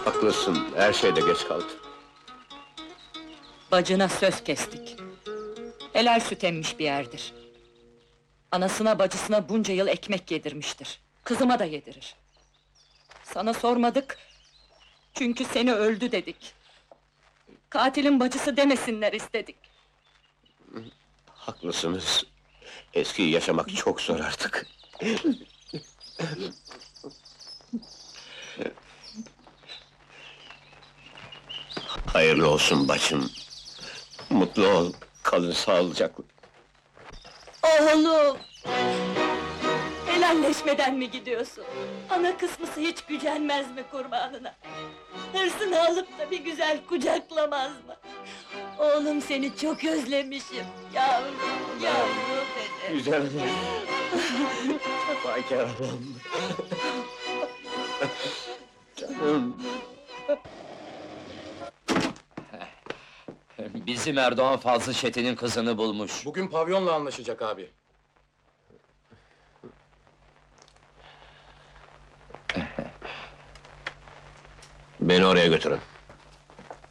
Haklısın, her şeyde geç kaldı. Bacına söz kestik. Helal süt emmiş bir yerdir. Anasına bacısına bunca yıl ekmek yedirmiştir. Kızıma da yedirir. Sana sormadık, çünkü seni öldü dedik. Katilin bacısı demesinler istedik. Haklısınız. Eskiyi yaşamak çok zor artık. Hayırlı olsun bacım. Mutlu ol, kalın sağlıcakla. Oğlum! Helalleşmeden mi gidiyorsun? Ana kısmısı hiç gücenmez mi kurbanına? Hırsını alıp da bir güzel kucaklamaz mı? Oğlum, seni çok özlemişim. Yavrum, yavrum benim. Güzel. Fakarım. Canım. Bizim Erdoğan Fazlı Çetin'in kızını bulmuş. Bugün pavyonla anlaşacak abi. Beni oraya götürün.